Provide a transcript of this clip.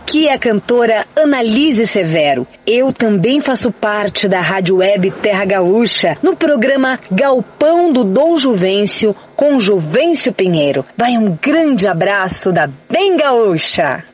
Aqui é a cantora Annalise Severo. Eu também faço parte da Rádio Web Terra Gaúcha, no programa Galpão do Dom Juvencio, com Juvencio Pinheiro. Vai um grande abraço da Bem Gaúcha!